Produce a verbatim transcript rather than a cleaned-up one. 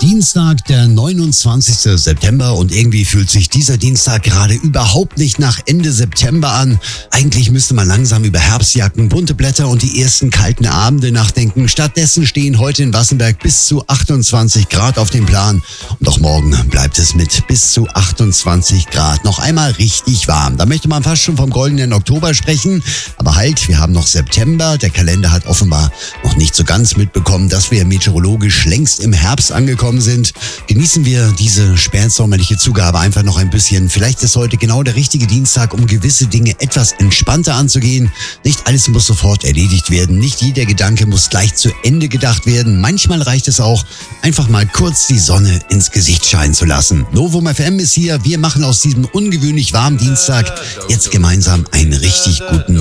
Dienstag, der neunundzwanzigste September und irgendwie fühlt sich dieser Dienstag gerade überhaupt nicht nach Ende September an. Eigentlich müsste man langsam über Herbstjacken, bunte Blätter und die ersten kalten Abende nachdenken. Stattdessen stehen heute in Wassenberg bis zu achtundzwanzig Grad auf dem Plan. Und auch morgen bleibt es mit bis zu achtundzwanzig Grad noch einmal richtig warm. Da möchte man fast schon vom goldenen Oktober sprechen. Aber halt, wir haben noch September. Der Kalender hat offenbar noch nicht so ganz mitbekommen, dass wir meteorologisch längst im Herbst angekommen sind. Genießen wir diese spätsommerliche Zugabe einfach noch ein bisschen. Vielleicht ist heute genau der richtige Dienstag, um gewisse Dinge etwas entspannter anzugehen. Nicht alles muss sofort erledigt werden. Nicht jeder Gedanke muss gleich zu Ende gedacht werden. Manchmal reicht es auch, einfach mal kurz die Sonne ins Gesicht scheinen zu lassen. Novum F M ist hier. Wir machen aus diesem ungewöhnlich warmen Dienstag jetzt gemeinsam einen richtig guten